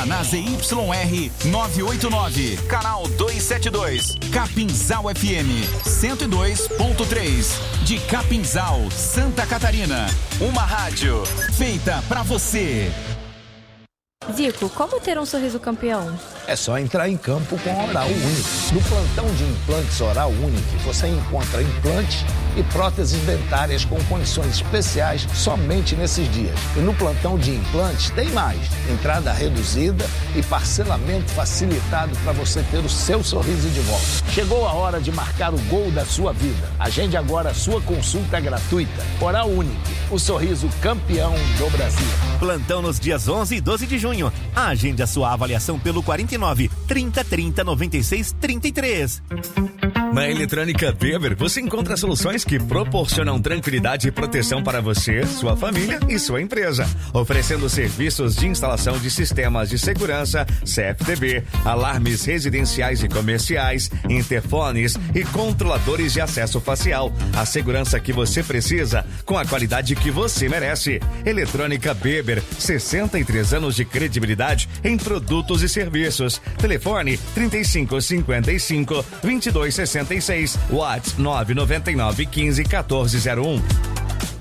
já na ZYR 989, canal 272, Capinzal FM 102.3, de Capinzal, Santa Catarina. Uma rádio feita pra você. Zico, como ter um sorriso campeão? É só entrar em campo com a Oral Unique. No plantão de implantes Oral Unique, você encontra implantes e próteses dentárias com condições especiais somente nesses dias. E no plantão de implantes tem mais. Entrada reduzida e parcelamento facilitado para você ter o seu sorriso de volta. Chegou a hora de marcar o gol da sua vida. Agende agora a sua consulta gratuita. Oral Unique, o sorriso campeão do Brasil. Plantão nos dias 11 e 12 de junho. Agende a sua avaliação pelo 49 30 30 96 33. Na Eletrônica Weber, você encontra soluções que proporcionam tranquilidade e proteção para você, sua família e sua empresa. Oferecendo serviços de instalação de sistemas de segurança, CFTB, alarmes residenciais e comerciais, interfones e controladores de acesso facial. A segurança que você precisa, com a qualidade que você merece. Eletrônica Weber, 63 anos de credibilidade em produtos e serviços. Telefone 3555 2266, WhatsApp 999 15 1401.